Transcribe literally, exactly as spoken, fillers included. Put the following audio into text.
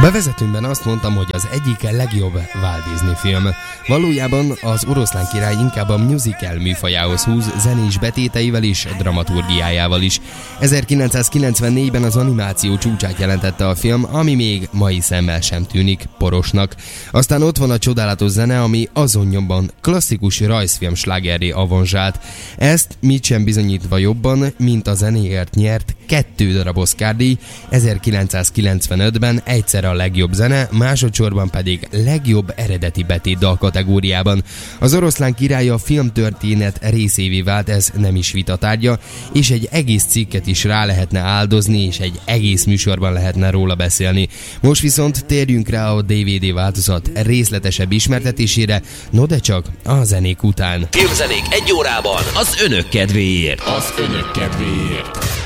bevezetőmben azt mondtam, hogy az egyik legjobb Walt Disney film. Valójában az Oroszlán király inkább a musical műfajához húz, zenés betéteivel és dramaturgiájával is. ezerkilencszázkilencvennégyben az animáció csúcsát jelentette a film, ami még mai szemmel sem tűnik porosnak. Aztán ott van a csodálatos zene, ami azon nyomban klasszikus rajzfilm slágerré avanzsált. Ezt mit sem bizonyítva jobban, mint a zenéért nyert kettő darab Oscar-díj, ezerkilencszázkilencvenötben egyszer a legjobb zene, másodszorban pedig legjobb eredeti betétdal kategóriában. Az Oroszlán király a filmtörténet részévé vált, ez nem is vita tárgya, és egy egész cikket is rá lehetne áldozni, és egy egész műsorban lehetne róla beszélni. Most viszont térjünk rá a dé vé dé változat részletesebb ismertetésére, no de csak a zenék után. Filmzenék egy órában az önök kedvéért. Az önök kedvéért.